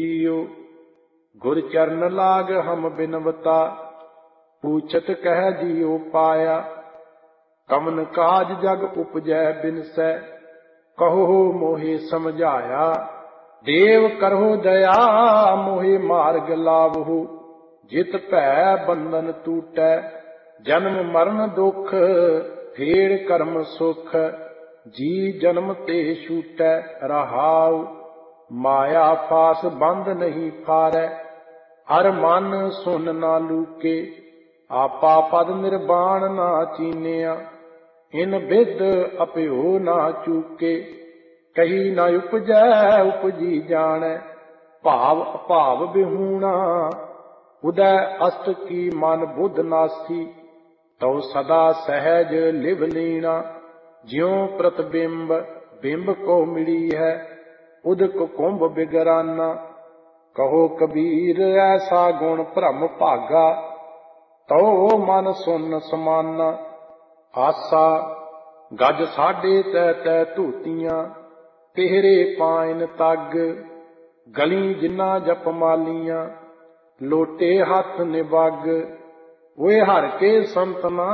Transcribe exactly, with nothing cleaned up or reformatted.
जियो गुर चरण लाग हम बिनवता, पूछत कह जियो पाया। कमन काज जग उपजै बिनसै, कहो मोहे समझाया। देव करहो दया मोहे मार्ग लावहु, जित भै बंधन टूटै। जन्म मरण दुख फेर कर्म सुख, जी जन्म ते छूटै। रहाउ माया फास बंद नहीं फारै, हर मन सुन ना लूके। आपा पद निर्वाण ना चीनिया, इन बिद अपयो ना चूके। कही ना उपजै उपजी जानै, भाव अभाव बिहूणा। उदय अष्ट की मन बुध नासी, तौ सदा सहज लिव लीना। ज्यों प्रतिबिंब बिंब को मिली है, उदक कुंभ बिगराना। कहो कबीर ऐसा गुण भ्रम भागा, तौ मन सुन समाना। आसा गज साढ़े तै तै धोतियां, तेहरे पायन तग। गली जिन्ना जपमालियां, लोटे हथ निबग। ओए हर के संत ना